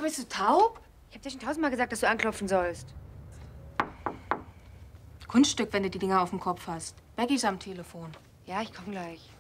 bist du taub? Ich hab dir schon tausendmal gesagt, dass du anklopfen sollst. Kunststück, wenn du die Dinger auf dem Kopf hast. Becky ist am Telefon. Ja, ich komm gleich.